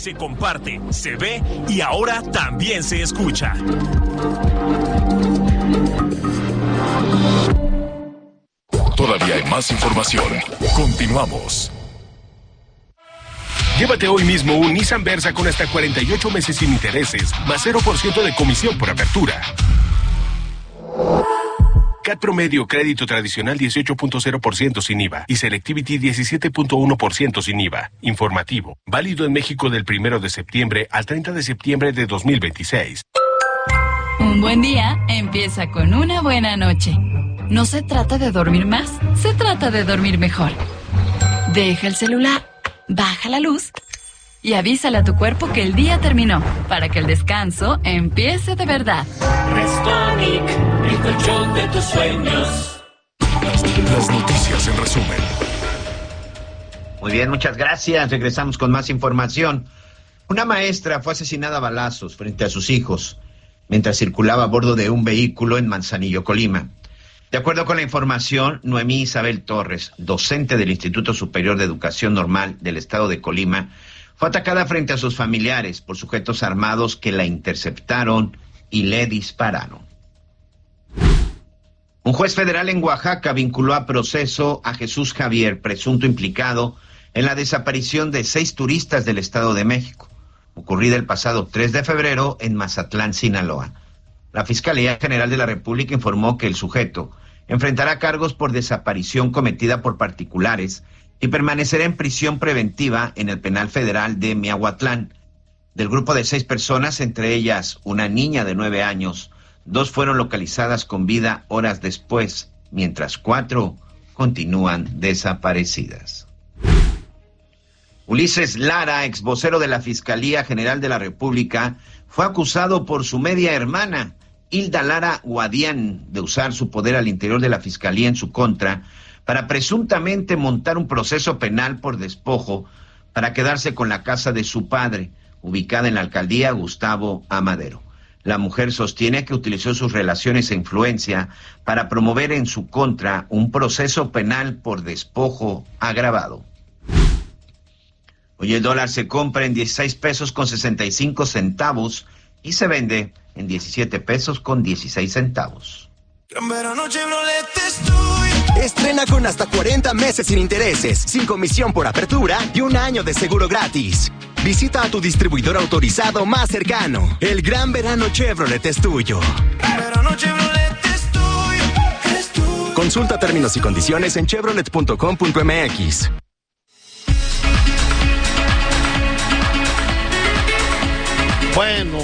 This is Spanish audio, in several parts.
se comparte, se ve y ahora también se escucha. Todavía hay más información. Continuamos. Llévate hoy mismo un Nissan Versa con hasta 48 meses sin intereses, más 0% de comisión por apertura. CAT promedio crédito tradicional 18.0% sin IVA y Selectivity 17.1% sin IVA. Informativo. Válido en México del 1 de septiembre al 30 de septiembre de 2026. Un buen día empieza con una buena noche. No se trata de dormir más, se trata de dormir mejor. Deja el celular, baja la luz y avísale a tu cuerpo que el día terminó, para que el descanso empiece de verdad. Restonic, el colchón de tus sueños. Las noticias en resumen. Muy bien, muchas gracias. Regresamos con más información. Una maestra fue asesinada a balazos frente a sus hijos mientras circulaba a bordo de un vehículo en Manzanillo, Colima. De acuerdo con la información, Noemí Isabel Torres, docente del Instituto Superior de Educación Normal del Estado de Colima, fue atacada frente a sus familiares por sujetos armados que la interceptaron y le dispararon. Un juez federal en Oaxaca vinculó a proceso a Jesús Javier, presunto implicado en la desaparición de 6 turistas del Estado de México, ocurrida el pasado 3 de febrero en Mazatlán, Sinaloa. La Fiscalía General de la República informó que el sujeto enfrentará cargos por desaparición cometida por particulares y permanecerá en prisión preventiva en el Penal Federal de Miahuatlán. Del grupo de 6 personas, entre ellas una niña de 9 años, 2 fueron localizadas con vida horas después, mientras 4 continúan desaparecidas. Ulises Lara, ex vocero de la Fiscalía General de la República, fue acusado por su media hermana, Hilda Lara Guadián, de usar su poder al interior de la Fiscalía en su contra para presuntamente montar un proceso penal por despojo para quedarse con la casa de su padre, ubicada en la alcaldía Gustavo A. Madero. La mujer sostiene que utilizó sus relaciones e influencia para promover en su contra un proceso penal por despojo agravado. Hoy el dólar se compra en 16 pesos con 65 centavos y se vende en 17 pesos con 16 centavos. Estrena con hasta 40 meses sin intereses, sin comisión por apertura y un año de seguro gratis. Visita a tu distribuidor autorizado más cercano. El gran verano Chevrolet es tuyo. Consulta términos y condiciones en chevrolet.com.mx. Bueno,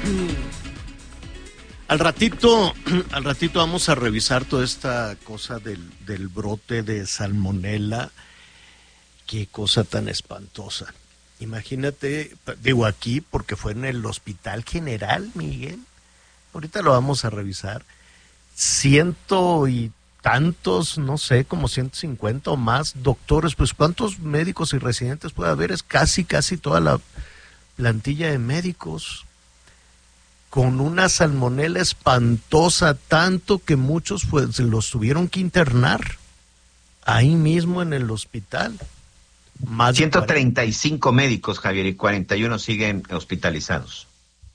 al ratito vamos a revisar toda esta cosa del brote de salmonela. Qué cosa tan espantosa. Imagínate, digo aquí porque fue en el Hospital General, Miguel. Ahorita lo vamos a revisar. 100 y tantos, no sé, como 150 o más doctores. Pues ¿cuántos médicos y residentes puede haber? Es casi toda la plantilla de médicos con una salmonela espantosa, tanto que muchos pues los tuvieron que internar ahí mismo en el hospital. Más 135 médicos, Javier, y 41 siguen hospitalizados.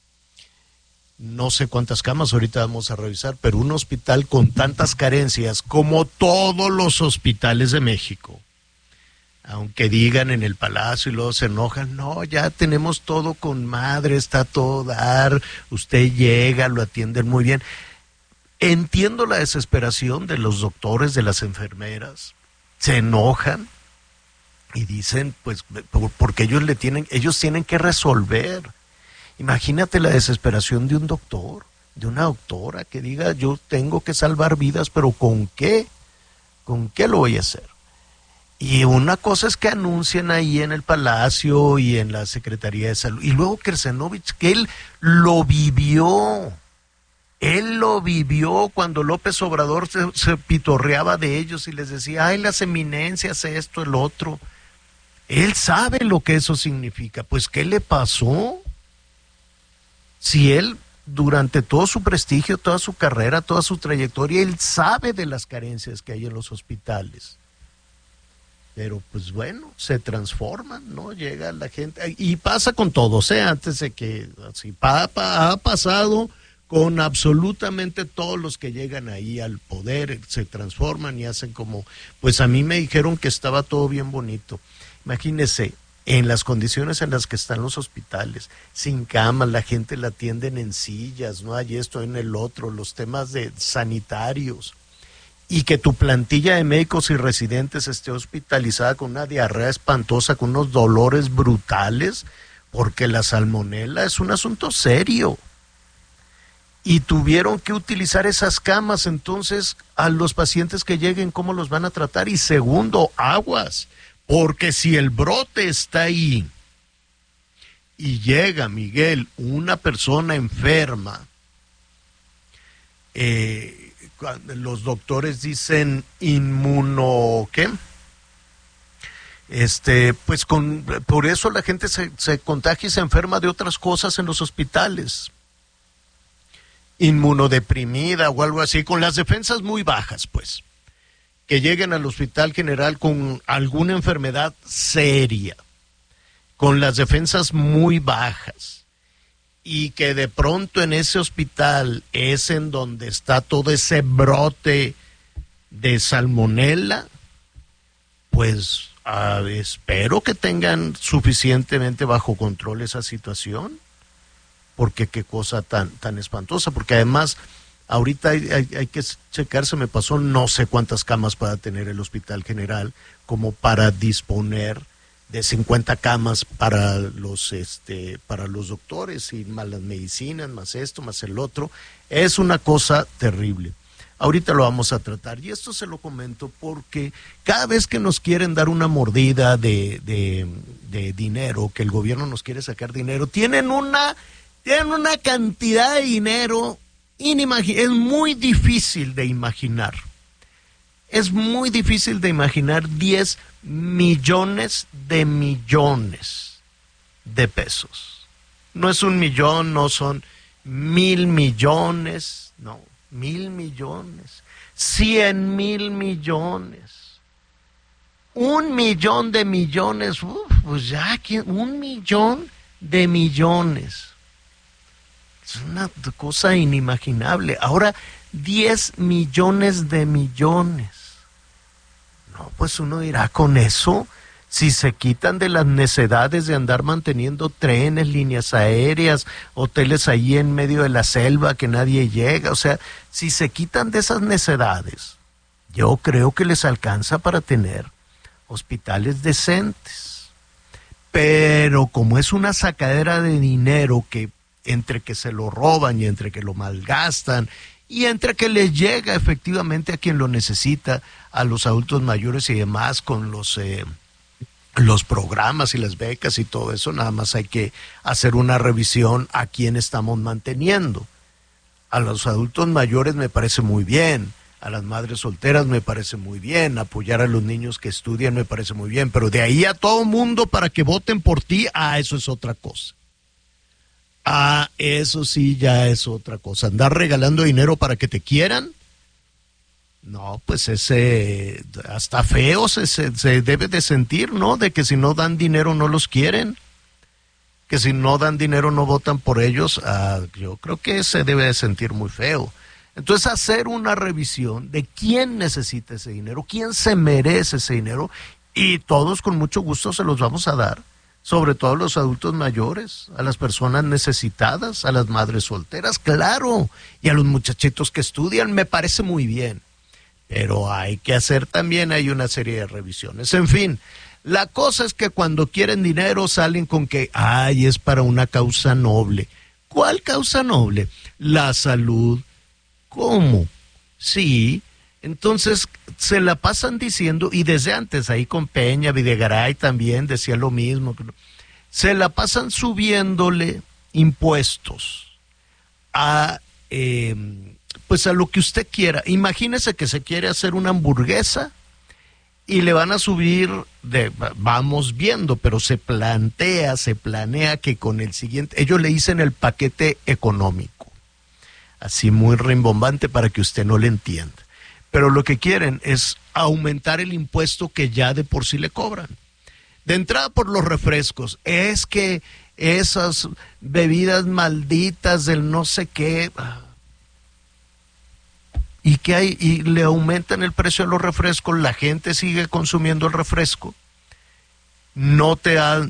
No sé cuántas camas, ahorita vamos a revisar, pero un hospital con tantas carencias como todos los hospitales de México. Aunque digan en el Palacio y luego se enojan, no, ya tenemos todo con madre, está todo dar, usted llega, lo atienden muy bien. Entiendo la desesperación de los doctores, de las enfermeras, se enojan y dicen, pues, porque ellos tienen que resolver. Imagínate la desesperación de un doctor, de una doctora que diga, yo tengo que salvar vidas, pero ¿con qué? ¿Con qué lo voy a hacer? Y una cosa es que anuncien ahí en el Palacio y en la Secretaría de Salud. Y luego Kersenovich, que él lo vivió cuando López Obrador se pitorreaba de ellos y les decía, ay, las eminencias, esto, el otro. Él sabe lo que eso significa. Pues, ¿qué le pasó? Si él, durante todo su prestigio, toda su carrera, toda su trayectoria, él sabe de las carencias que hay en los hospitales. Pero pues bueno, se transforman, ¿no? Llega la gente, y pasa con todos, antes de que, así, ha pasado con absolutamente todos los que llegan ahí al poder, se transforman y hacen como, pues a mí me dijeron que estaba todo bien bonito. Imagínese, en las condiciones en las que están los hospitales, sin camas, la gente la atienden en sillas, no hay esto en el otro, los temas de sanitarios, y que tu plantilla de médicos y residentes esté hospitalizada con una diarrea espantosa, con unos dolores brutales, porque la salmonela es un asunto serio. Y tuvieron que utilizar esas camas, entonces a los pacientes que lleguen, ¿cómo los van a tratar? Y segundo, aguas, porque si el brote está ahí y llega, Miguel, una persona enferma, los doctores dicen ¿qué? Pues por eso la gente se contagia y se enferma de otras cosas en los hospitales. Inmunodeprimida o algo así, con las defensas muy bajas, pues. Que lleguen al hospital general con alguna enfermedad seria, con las defensas muy bajas. Y que de pronto en ese hospital es en donde está todo ese brote de salmonela, pues espero que tengan suficientemente bajo control esa situación, porque qué cosa tan espantosa, porque además ahorita hay que checarse, me pasó, no sé cuántas camas pueda tener el Hospital General como para disponer de 50 camas para los doctores, y más las medicinas, más esto, más el otro. Es una cosa terrible. Ahorita lo vamos a tratar, y esto se lo comento porque cada vez que nos quieren dar una mordida de dinero, que el gobierno nos quiere sacar dinero, tienen una cantidad de dinero inimaginable. Es muy difícil de imaginar. Es muy difícil de imaginar 10 millones de pesos. No es 1 millón, no son 1,000 millones, no, 1,000 millones, 100,000 millones, 1 millón de millones, pues ya, 1 millón de millones. Es una cosa inimaginable. Ahora, 10 millones de millones. No, pues uno dirá, con eso, si se quitan de las necedades de andar manteniendo trenes, líneas aéreas, hoteles ahí en medio de la selva que nadie llega, o sea, si se quitan de esas necedades, yo creo que les alcanza para tener hospitales decentes. Pero como es una sacadera de dinero que entre que se lo roban y entre que lo malgastan y entre que les llega efectivamente a quien lo necesita, a los adultos mayores y demás, con los programas y las becas y todo eso, nada más hay que hacer una revisión a quién estamos manteniendo. A los adultos mayores me parece muy bien, a las madres solteras me parece muy bien, apoyar a los niños que estudian me parece muy bien, pero de ahí a todo mundo para que voten por ti, eso es otra cosa. Eso sí ya es otra cosa. Andar regalando dinero para que te quieran, no, pues ese hasta feo se debe de sentir, ¿no? De que si no dan dinero no los quieren, que si no dan dinero no votan por ellos. Yo creo que se debe de sentir muy feo. Entonces, hacer una revisión de quién necesita ese dinero, quién se merece ese dinero, y todos con mucho gusto se los vamos a dar. Sobre todo a los adultos mayores, a las personas necesitadas, a las madres solteras, claro, y a los muchachitos que estudian, me parece muy bien. Pero hay que hacer también, hay una serie de revisiones. En fin, la cosa es que cuando quieren dinero salen con que, es para una causa noble. ¿Cuál causa noble? La salud. ¿Cómo? Sí. Entonces se la pasan diciendo, y desde antes ahí con Peña, Videgaray también decía lo mismo, se la pasan subiéndole impuestos pues a lo que usted quiera. Imagínese que se quiere hacer una hamburguesa y le van a subir, vamos viendo, pero se planea que con el siguiente, ellos le dicen el paquete económico, así muy rimbombante para que usted no le entienda. pero lo que quieren es aumentar el impuesto que ya de por sí le cobran. De entrada por los refrescos, es que esas bebidas malditas del no sé qué, y que hay, y le aumentan el precio de los refrescos, la gente sigue consumiendo el refresco. No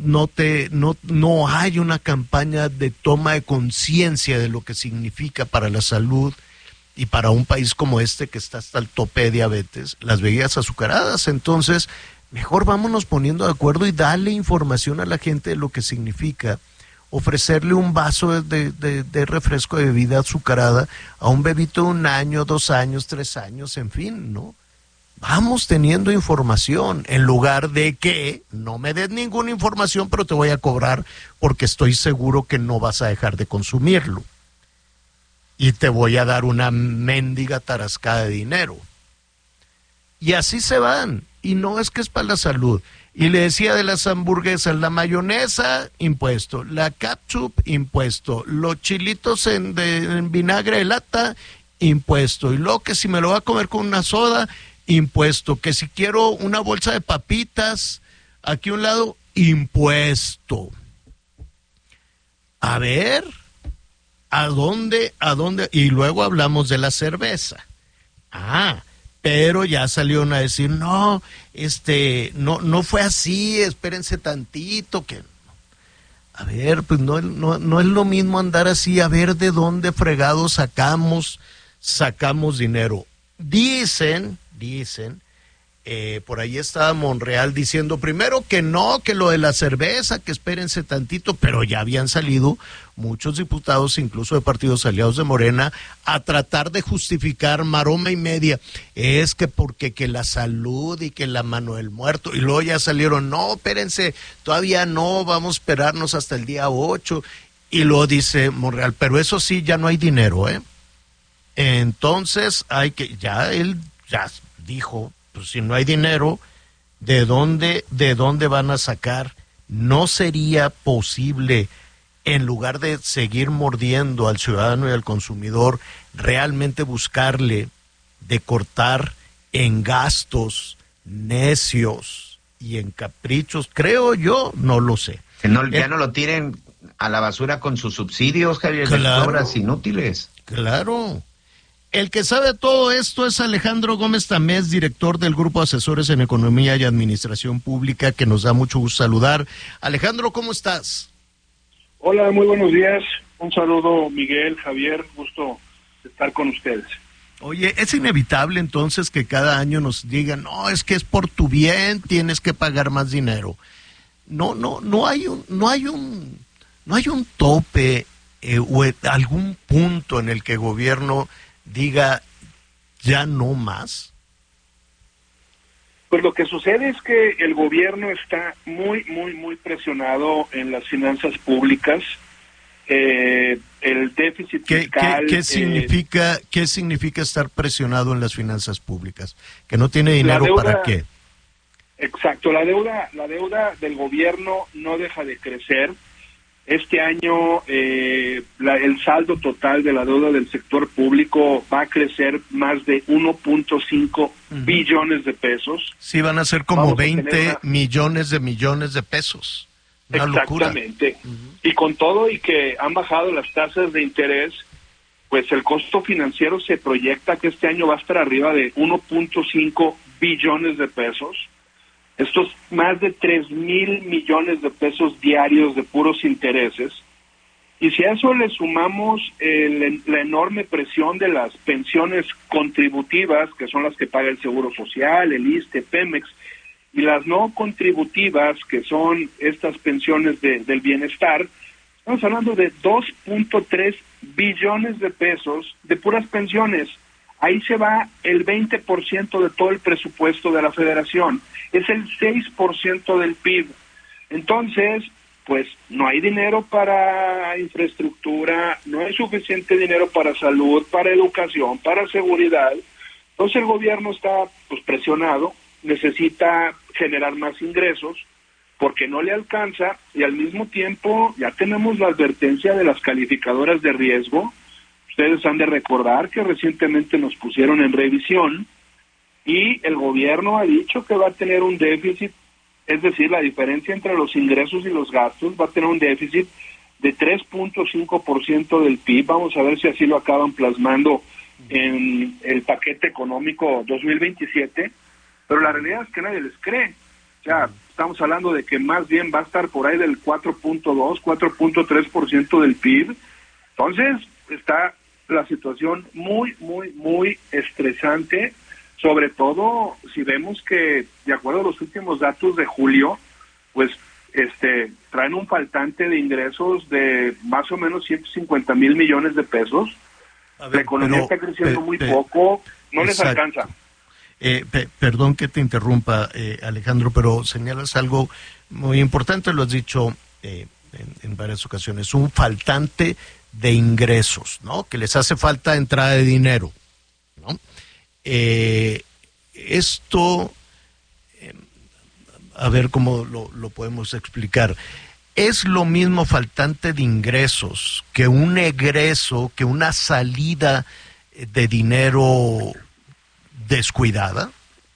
hay una campaña de toma de conciencia de lo que significa para la salud y para un país como este que está hasta el tope de diabetes, las bebidas azucaradas. Entonces, mejor vámonos poniendo de acuerdo y darle información a la gente de lo que significa ofrecerle un vaso de refresco de bebida azucarada a un bebito de 1 año, 2 años, 3 años, en fin, ¿no? Vamos teniendo información en lugar de que no me des ninguna información, pero te voy a cobrar porque estoy seguro que no vas a dejar de consumirlo. Y te voy a dar una mendiga tarascada de dinero. Y así se van. Y no es que es para la salud. Y le decía de las hamburguesas, la mayonesa, impuesto. La ketchup, impuesto. Los chilitos en vinagre de lata, impuesto. Y luego que si me lo va a comer con una soda, impuesto. Que si quiero una bolsa de papitas, aquí a un lado, impuesto. A ver, ¿a dónde? Y luego hablamos de la cerveza. Pero ya salieron a decir, no fue así, espérense tantito, que a ver, pues no es lo mismo andar así, a ver de dónde fregados sacamos dinero. Dicen, por ahí estaba Monreal diciendo primero que no, que lo de la cerveza, que espérense tantito, pero ya habían salido muchos diputados, incluso de partidos aliados de Morena, a tratar de justificar maroma y media. Es que porque que la salud y que la mano del muerto, y luego ya salieron, no, espérense, todavía no, vamos a esperarnos hasta el día 8, y luego dice Monreal, pero eso sí, ya no hay dinero, Entonces él ya dijo, pues si no hay dinero, ¿de dónde van a sacar? ¿No sería posible, en lugar de seguir mordiendo al ciudadano y al consumidor, realmente buscarle de cortar en gastos necios y en caprichos? Creo yo, no lo sé. Que ya no lo tiren a la basura con sus subsidios, Javier, de obras inútiles. Claro. El que sabe todo esto es Alejandro Gómez Tamés, director del Grupo Asesores en Economía y Administración Pública, que nos da mucho gusto saludar. Alejandro, ¿cómo estás? Hola, muy buenos días. Un saludo, Miguel, Javier, gusto estar con ustedes. Oye, es inevitable entonces que cada año nos digan, no, es que es por tu bien, tienes que pagar más dinero. No hay un tope o algún punto en el que el gobierno diga ya no más. Pues lo que sucede es que el gobierno está muy presionado en las finanzas públicas. El déficit fiscal. ¿Qué significa estar presionado en las finanzas públicas? ¿Que no tiene dinero para qué? Exacto, la deuda del gobierno no deja de crecer. Este año el saldo total de la deuda del sector público va a crecer más de 1.5 billones de pesos. Sí, van a ser como 20 millones de pesos. Una exactamente. Locura. Y con todo y que han bajado las tasas de interés, pues el costo financiero se proyecta que este año va a estar arriba de 1.5 billones de pesos. Esto es más de 3,000 millones de pesos diarios de puros intereses. Y si a eso le sumamos la enorme presión de las pensiones contributivas, que son las que paga el Seguro Social, el ISSSTE, Pemex, y las no contributivas, que son estas pensiones del bienestar, estamos hablando de 2.3 billones de pesos de puras pensiones. Ahí se va el 20% de todo el presupuesto de la Federación. Es el 6% del PIB. Entonces, pues no hay dinero para infraestructura, no hay suficiente dinero para salud, para educación, para seguridad. Entonces el gobierno está pues presionado, necesita generar más ingresos porque no le alcanza, y al mismo tiempo ya tenemos la advertencia de las calificadoras de riesgo. Ustedes han de recordar que recientemente nos pusieron en revisión y el gobierno ha dicho que va a tener un déficit, es decir, la diferencia entre los ingresos y los gastos va a tener un déficit de 3.5% del PIB. Vamos a ver si así lo acaban plasmando en el paquete económico 2027, pero la realidad es que nadie les cree. O sea, estamos hablando de que más bien va a estar por ahí del 4.2, 4.3% del PIB. Entonces, está la situación muy, muy, muy estresante, sobre todo si vemos que, de acuerdo a los últimos datos de julio, pues traen un faltante de ingresos de más o menos 150 mil millones de pesos. Ver, la economía está creciendo muy poco, no les alcanza. Perdón que te interrumpa, Alejandro, pero señalas algo muy importante, lo has dicho en varias ocasiones, un faltante de ingresos, ¿no? Que les hace falta entrada de dinero, ¿no? Esto, a ver cómo lo podemos explicar. ¿Es lo mismo faltante de ingresos que un egreso, que una salida de dinero descuidada?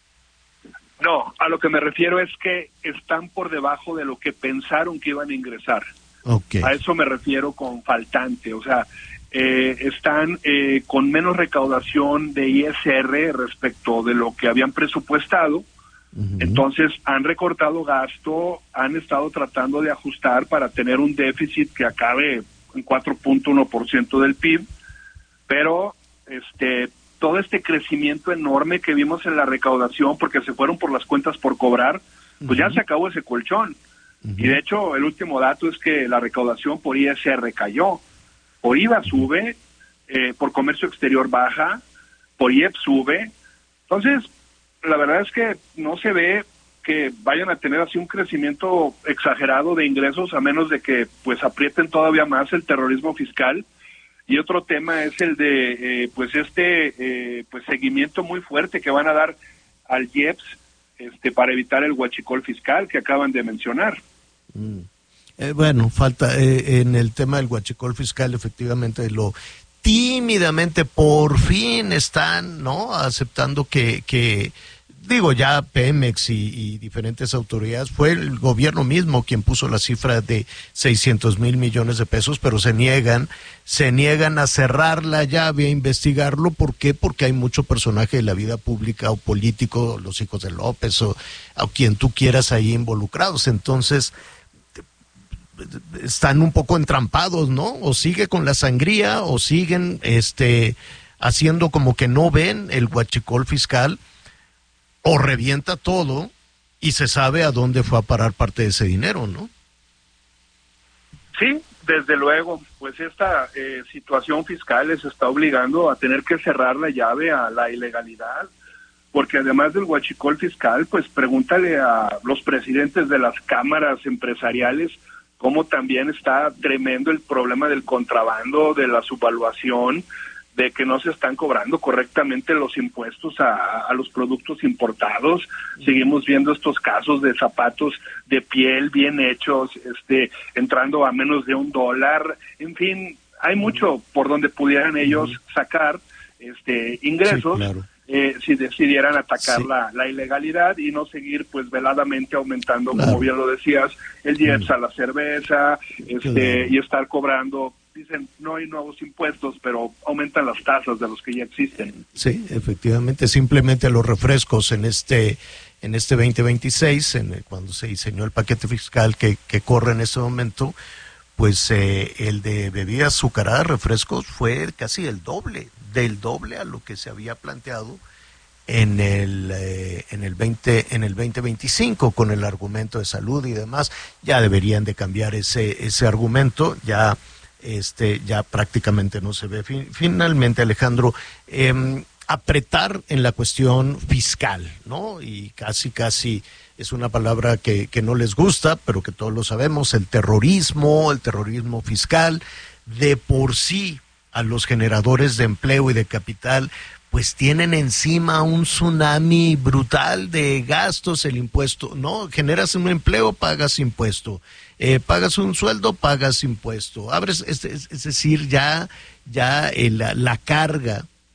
No, a lo que me refiero es que están por debajo de lo que pensaron que iban a ingresar. Okay. A eso me refiero con faltante, o sea, están con menos recaudación de ISR respecto de lo que habían presupuestado. Uh-huh. Entonces han recortado gasto, han estado tratando de ajustar para tener un déficit que acabe en 4.1% del PIB, pero todo este crecimiento enorme que vimos en la recaudación, porque se fueron por las cuentas por cobrar, pues ya se acabó ese colchón. Y de hecho, el último dato es que la recaudación por ISR cayó, por IVA sube, por comercio exterior baja, por IEP sube. Entonces, la verdad es que no se ve que vayan a tener así un crecimiento exagerado de ingresos, a menos de que pues aprieten todavía más el terrorismo fiscal. Y otro tema es el de pues seguimiento muy fuerte que van a dar al IEPS para evitar el huachicol fiscal que acaban de mencionar. Bueno, falta en el tema del huachicol fiscal, efectivamente, tímidamente por fin están, ¿no?, aceptando que digo, ya Pemex y diferentes autoridades, fue el gobierno mismo quien puso la cifra de 600 mil millones de pesos, pero se niegan a cerrar la llave, a investigarlo. ¿Por qué? Porque hay mucho personaje de la vida pública o político, los hijos de López o quien tú quieras ahí involucrados. Entonces, están un poco entrampados, ¿no? O sigue con la sangría, o siguen haciendo como que no ven el huachicol fiscal, o revienta todo y se sabe a dónde fue a parar parte de ese dinero, ¿no? Sí, desde luego, pues esta situación fiscal les está obligando a tener que cerrar la llave a la ilegalidad, porque además del huachicol fiscal, pues pregúntale a los presidentes de las cámaras empresariales cómo también está tremendo el problema del contrabando, de la subvaluación, de que no se están cobrando correctamente los impuestos a los productos importados. Seguimos viendo estos casos de zapatos de piel bien hechos, entrando a menos de $1. En fin, hay mucho por donde pudieran ellos sacar ingresos. Sí, claro. Si decidieran atacar la ilegalidad y no seguir pues veladamente aumentando, como bien lo decías, el IEPS a la cerveza, y estar cobrando. Dicen, no hay nuevos impuestos, pero aumentan las tasas de los que ya existen. Sí, efectivamente, simplemente los refrescos en este 2026, cuando se diseñó el paquete fiscal que corre en este momento, pues el de bebidas azucaradas, refrescos, fue casi del doble a lo que se había planteado en el 2025, con el argumento de salud y demás. Ya deberían de cambiar ese argumento, ya prácticamente no se ve. Finalmente, Alejandro, apretar en la cuestión fiscal, ¿no? Y casi es una palabra que no les gusta, pero que todos lo sabemos, el terrorismo fiscal, de por sí a los generadores de empleo y de capital, pues tienen encima un tsunami brutal de gastos, el impuesto, ¿no? Generas un empleo, pagas impuesto. Pagas un sueldo, pagas impuesto. Abres, es decir, ya la carga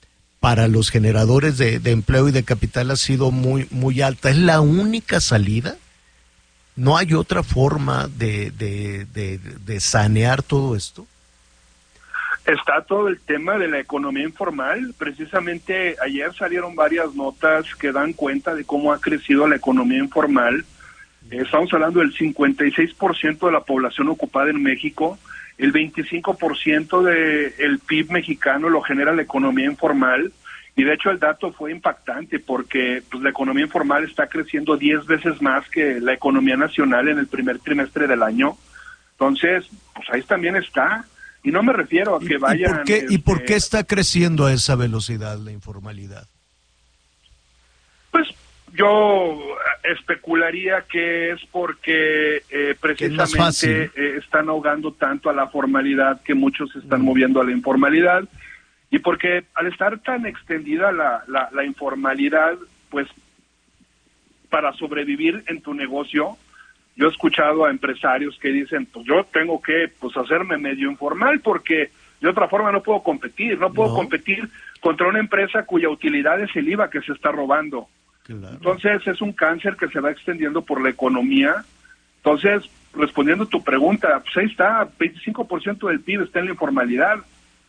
para los generadores de empleo y de capital ha sido muy, muy alta. ¿Es la única salida? ¿No hay otra forma de sanear todo esto? Está todo el tema de la economía informal. Precisamente ayer salieron varias notas que dan cuenta de cómo ha crecido la economía informal. Estamos hablando del 56% de la población ocupada en México. El 25% del PIB mexicano lo genera la economía informal. Y de hecho el dato fue impactante porque pues, la economía informal está creciendo 10 veces más que la economía nacional en el primer trimestre del año. Entonces, pues ahí también está. Y no me refiero a que vayan... ¿Y por qué está creciendo a esa velocidad la informalidad? Pues yo especularía que es porque precisamente están ahogando tanto a la formalidad que muchos se están moviendo a la informalidad, y porque al estar tan extendida la informalidad, pues para sobrevivir en tu negocio, yo he escuchado a empresarios que dicen, pues yo tengo que hacerme medio informal porque de otra forma no puedo competir, no puedo competir contra una empresa cuya utilidad es el IVA que se está robando. Claro. Entonces es un cáncer que se va extendiendo por la economía. Entonces, respondiendo a tu pregunta, pues ahí está, 25% del PIB está en la informalidad.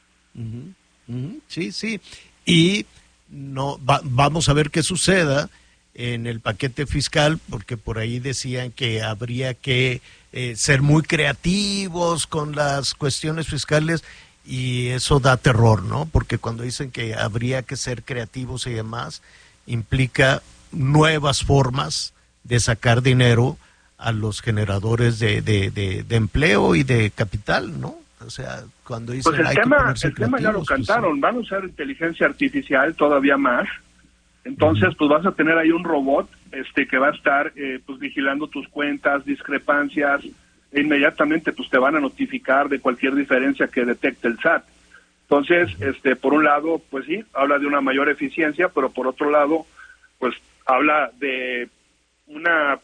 Sí, sí. Y vamos a ver qué suceda en el paquete fiscal, porque por ahí decían que habría que ser muy creativos con las cuestiones fiscales, y eso da terror, ¿no? Porque cuando dicen que habría que ser creativos y demás, implica nuevas formas de sacar dinero a los generadores de empleo y de capital, ¿no? O sea, cuando dicen pues el tema ya lo cantaron, van a usar inteligencia artificial todavía más. Entonces, pues vas a tener ahí un robot que va a estar pues vigilando tus cuentas, discrepancias, e inmediatamente pues te van a notificar de cualquier diferencia que detecte el SAT. Entonces, por un lado, pues sí, habla de una mayor eficiencia, pero por otro lado, pues habla de una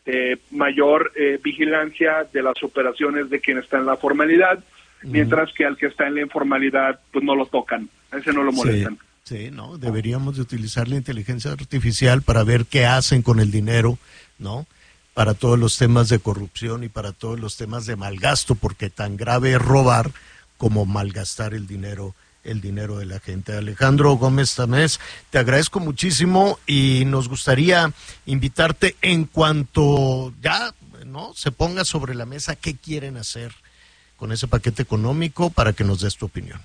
mayor vigilancia de las operaciones de quien está en la formalidad, mientras que al que está en la informalidad, pues no lo tocan, a ese no lo molestan. Sí, no, deberíamos de utilizar la inteligencia artificial para ver qué hacen con el dinero, ¿no? Para todos los temas de corrupción y para todos los temas de malgasto, porque tan grave es robar como malgastar el dinero de la gente. Alejandro Gómez Tamés, te agradezco muchísimo y nos gustaría invitarte en cuanto ya, ¿no?, se ponga sobre la mesa qué quieren hacer con ese paquete económico para que nos des tu opinión.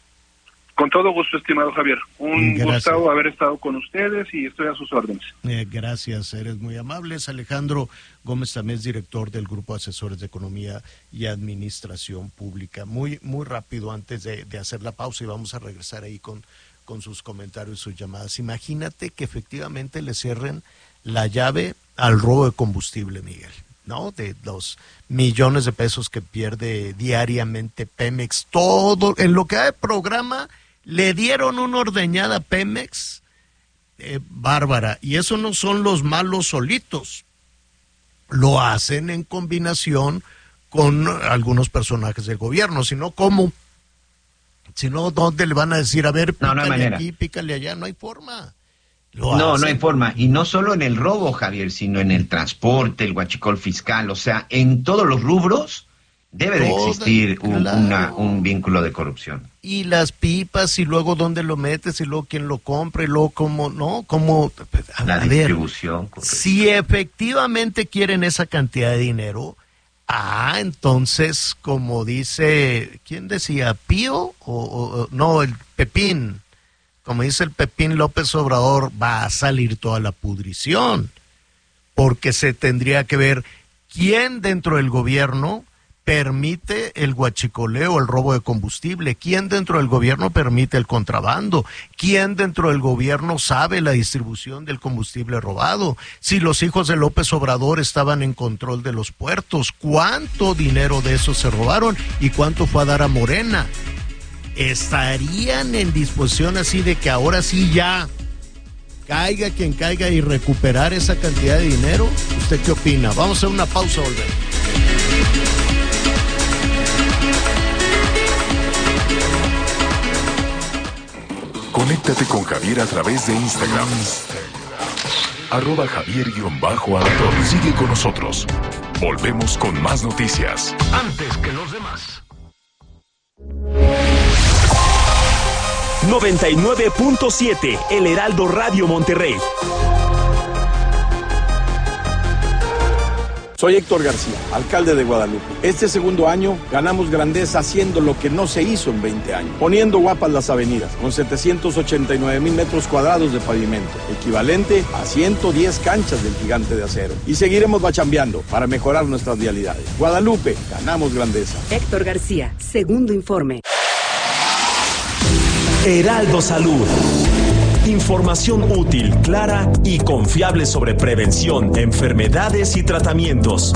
Con todo gusto, estimado Javier. Un gusto haber estado con ustedes y estoy a sus órdenes. Gracias, eres muy amable. Es Alejandro Gómez Tamés, director del Grupo de Asesores de Economía y Administración Pública. Muy rápido, antes de hacer la pausa, y vamos a regresar ahí con sus comentarios y sus llamadas. Imagínate que efectivamente le cierren la llave al robo de combustible, Miguel, ¿no? De los millones de pesos que pierde diariamente Pemex. Todo, en lo que hay de programa, le dieron una ordeñada a Pemex bárbara. Y eso no son los malos solitos. Lo hacen en combinación con algunos personajes del gobierno. Si no, ¿cómo? Si no, ¿dónde le van a decir, a ver, pícale aquí, pícale allá? No hay forma. No hay forma. Y no solo en el robo, Javier, sino en el transporte, el huachicol fiscal. O sea, en todos los rubros debe de existir un vínculo de corrupción. Y las pipas, y luego dónde lo metes, y luego quién lo compra, y luego cómo, ¿no? Cómo, la distribución. Si efectivamente quieren esa cantidad de dinero, entonces, como dice, ¿quién decía? ¿Pío? No, el Pepín. Como dice el Pepín López Obrador, va a salir toda la pudrición, porque se tendría que ver quién dentro del gobierno permite el huachicoleo, el robo de combustible, quién dentro del gobierno permite el contrabando, quién dentro del gobierno sabe la distribución del combustible robado, si los hijos de López Obrador estaban en control de los puertos, cuánto dinero de eso se robaron y cuánto fue a dar a Morena. ¿Estarían en disposición así de que ahora sí ya caiga quien caiga y recuperar esa cantidad de dinero? ¿Usted qué opina? Vamos a hacer una pausa, volver. Conecta Conéctate con Javier a través de Instagram. @Javier_Alatorre. Sigue con nosotros. Volvemos con más noticias. Antes que los demás. 99.7 El Heraldo Radio Monterrey. Soy Héctor García, alcalde de Guadalupe. Este segundo año ganamos grandeza haciendo lo que no se hizo en 20 años, poniendo guapas las avenidas, con 789,000 metros cuadrados de pavimento, equivalente a 110 canchas del Gigante de Acero. Y seguiremos bachambeando para mejorar nuestras vialidades. Guadalupe, ganamos grandeza. Héctor García, segundo informe. Heraldo Salud. Información útil, clara y confiable sobre prevención, enfermedades y tratamientos.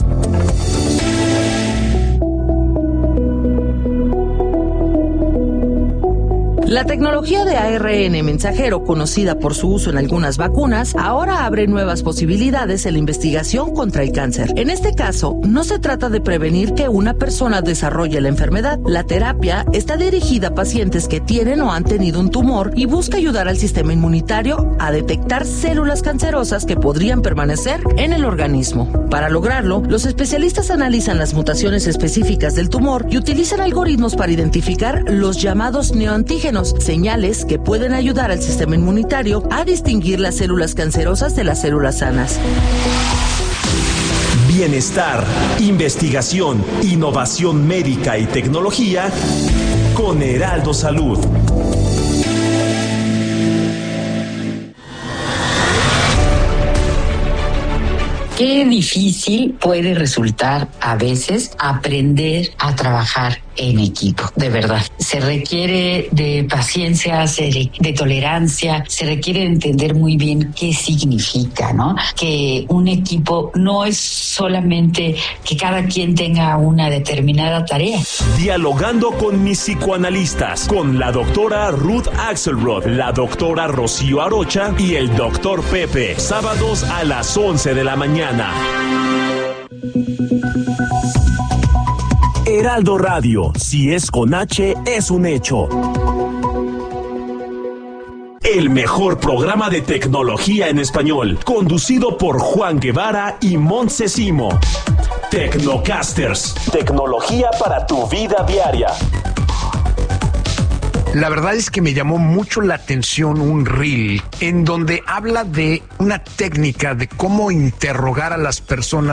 La tecnología de ARN mensajero, conocida por su uso en algunas vacunas, ahora abre nuevas posibilidades en la investigación contra el cáncer. En este caso, no se trata de prevenir que una persona desarrolle la enfermedad. La terapia está dirigida a pacientes que tienen o han tenido un tumor y busca ayudar al sistema inmunitario a detectar células cancerosas que podrían permanecer en el organismo. Para lograrlo, los especialistas analizan las mutaciones específicas del tumor y utilizan algoritmos para identificar los llamados neoantígenos, señales que pueden ayudar al sistema inmunitario a distinguir las células cancerosas de las células sanas. Bienestar, investigación, innovación médica y tecnología con Heraldo Salud. Qué difícil puede resultar a veces aprender a trabajar en equipo, de verdad. Se requiere de paciencia, de tolerancia, se requiere entender muy bien qué significa, ¿no? Que un equipo no es solamente que cada quien tenga una determinada tarea. Dialogando con mis psicoanalistas, con la doctora Ruth Axelrod, la doctora Rocío Arocha y el doctor Pepe, sábados a las 11 de la mañana. Heraldo Radio, si es con H, es un hecho. El mejor programa de tecnología en español, conducido por Juan Guevara y Montse Simo. Tecnocasters, tecnología para tu vida diaria. La verdad es que me llamó mucho la atención un reel en donde habla de una técnica de cómo interrogar a las personas